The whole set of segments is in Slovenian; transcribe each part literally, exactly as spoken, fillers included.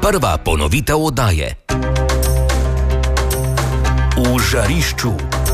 Prva ponovitev oddaje. V žarišču.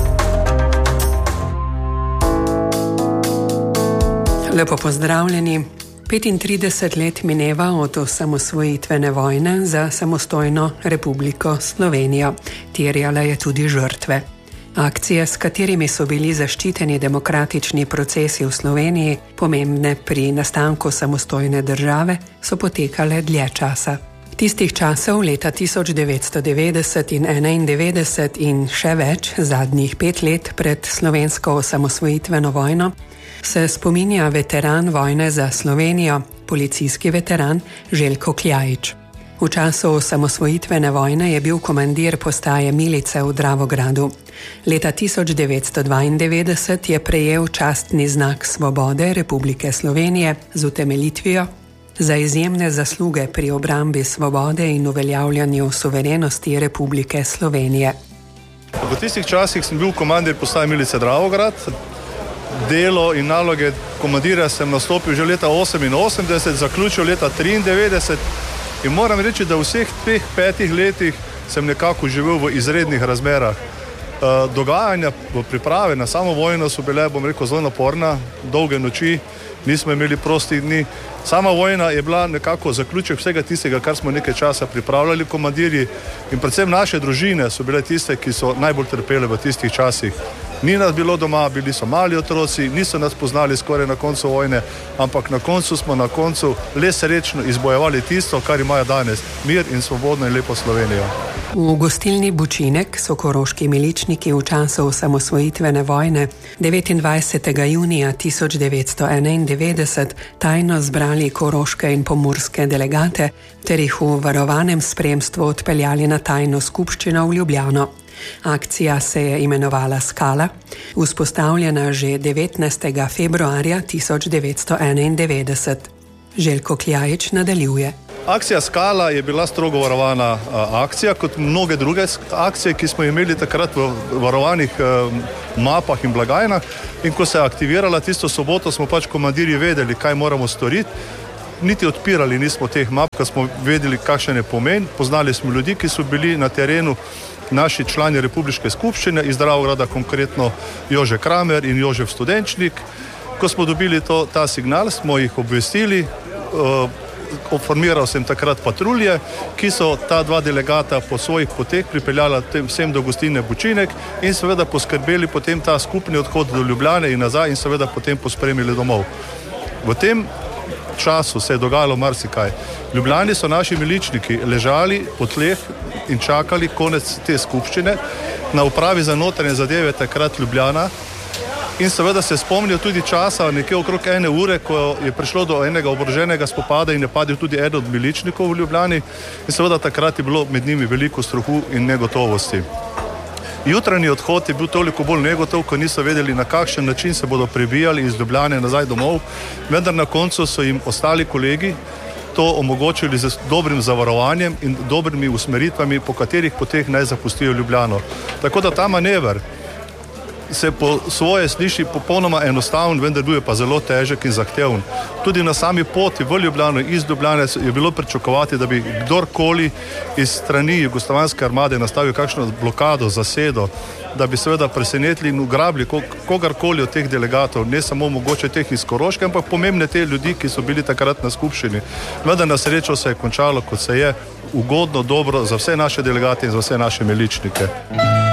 Lepo pozdravljeni. petintrideset let mineva od osamosvojitvene vojne za samostojno Republiko Slovenijo. Terjala je tudi žrtve. Akcije, s katerimi so bili zaščiteni demokratični procesi v Sloveniji, pomembne pri nastanku samostojne države, so potekale dlje časa. Tistih časov leta tisoč devetsto devetdeset in enaindevetdeset in še več zadnjih pet let pred slovensko osamosvojitveno vojno se spominja veteran vojne za Slovenijo, policijski veteran Željko Kljajič. V času osamosvojitvene vojne je bil komandir postaje milice v Dravogradu. Leta tisoč devetsto dvaindevetdeset je prejel častni znak svobode Republike Slovenije z utemeljitvijo za izjemne zasluge pri obrambi svobode in uveljavljanju suverenosti Republike Slovenije. V tistih časih sem bil komandir postaje milice Dravograd. Delo in naloge komandirja sem nastopil že leta oseminosemdeset, zaključil leta triindevetdeset in moram reči, da v vseh teh petih letih sem nekako živel v izrednih razmerah. Dogajanja v priprave na samo vojno so bile, bom rekel, zelo naporna, dolge noči, nismo imeli prostih dni. Sama vojna je bila nekako zaključek vsega tistega, kar smo nekaj časa pripravljali komandirji, in predvsem naše družine so bile tiste, ki so najbolj trpele v tistih časih. Ni nas bilo doma, bili so mali otroci, niso nas poznali skoraj na koncu vojne, ampak na koncu smo na koncu le srečno izbojevali tisto, kar imajo danes, mir in svobodno in lepo Slovenijo. V gostilni Bučinek so koroški miličniki v času osamosvojitvene vojne devetindvajsetega junija tisoč devetsto enaindevetdeset tajno zbrali koroške in pomurske delegate ter jih v varovanem spremstvu odpeljali na tajno skupščino v Ljubljano. Akcija se je imenovala Skala, vzpostavljena že devetnajstega februarja tisoč devetsto enaindevetdeset. Željko Kljajič nadaljuje. Akcija Skala je bila strogo varovana a, akcija, kot mnoge druge akcije, ki smo imeli takrat v varovanih a, mapah in blagajnah, in ko se je aktivirala tisto soboto, smo pač komandirji vedeli, kaj moramo storiti. Niti odpirali nismo teh map, ker smo vedeli, kakšen je pomen. Poznali smo ljudi, ki so bili na terenu, naši člani Republiške skupščine iz Dravograda, konkretno Jože Kramer in Jožef Studenčnik. Ko smo dobili to, ta signal, smo jih obvestili, uh, formiral sem takrat patrulje, ki so ta dva delegata po svojih poteh pripeljala vsem do gostilne Bučinek in seveda poskrbeli potem ta skupni odhod do Ljubljane in nazaj in seveda potem pospremili domov. V tem času se je dogajalo marsikaj. V Ljubljani so naši miličniki ležali po tleh in čakali konec te skupščine na upravi za notranje zadeve takrat Ljubljana in seveda se spomnijo tudi časa nekje okrog ene ure, ko je prišlo do enega oboroženega spopada in je padel tudi eden od miličnikov v Ljubljani in seveda takrat je bilo med njimi veliko strahu in negotovosti. Jutranji odhod je bil toliko bolj negotov, ko niso vedeli, na kakšen način se bodo prebijali iz Ljubljane nazaj domov, vendar na koncu so jim ostali kolegi to omogočili z dobrim zavarovanjem in dobrimi usmeritvami, po katerih poteh naj zapustijo Ljubljano. Tako da ta manever se po svoje sliši popolnoma enostaven, vendar bil je pa zelo težek in zahteven. Tudi na sami poti v Ljubljano iz Ljubljane je bilo pričakovati, da bi kdorkoli iz strani jugoslovanske armade nastavil kakšno blokado, zasedo, da bi seveda presenetili in ugrabili kogarkoli od teh delegatov, ne samo mogoče teh iz Koroške, ampak pomembne te ljudi, ki so bili takrat na skupščini. Vendar na srečo se je končalo, kot se je, ugodno, dobro za vse naše delegate in za vse naše miličnike.